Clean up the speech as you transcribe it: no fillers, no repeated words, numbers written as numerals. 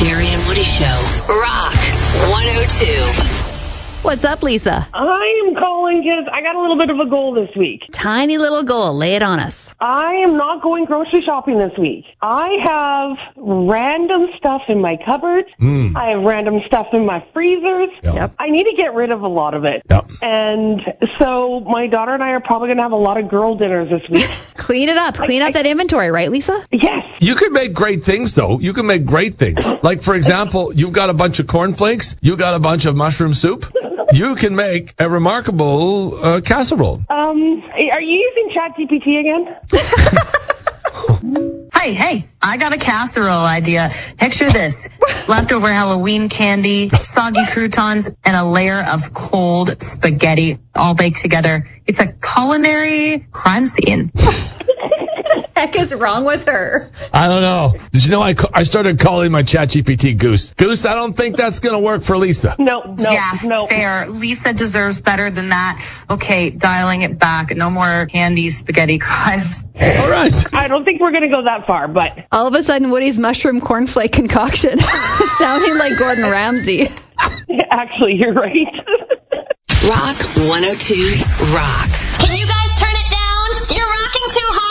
Jerry and Woody Show. Rock 102. What's up, Lisa? I am calling because I got a little bit of a goal this week. Tiny little goal. Lay it on us. I am not going grocery shopping this week. I have random stuff in my cupboard. I have random stuff in my freezers. Yep. I need to get rid of a lot of it. Yep. And so my daughter and I are probably going to have a lot of girl dinners this week. Clean it up. Clean up that inventory, right, Lisa? Yes. You can make great things, though. You can make great things. Like, for example, you've got a bunch of cornflakes. You got a bunch of mushroom soup. You can make a remarkable casserole. Are you using ChatGPT again? Hey, I got a casserole idea. Picture this. Leftover Halloween candy, soggy croutons, and a layer of cold spaghetti all baked together. It's a culinary crime scene. Heck is wrong with her? I don't know. Did you know I started calling my ChatGPT Goose? Goose, I don't think that's going to work for Lisa. No. Fair. Lisa deserves better than that. Okay, dialing it back. No more candy spaghetti crimes. All right. I don't think we're going to go that far, but... All of a sudden, Woody's mushroom cornflake concoction sounding like Gordon Ramsay. Actually, you're right. Rock 102 rocks. Can you guys turn it down? You're rocking too hard.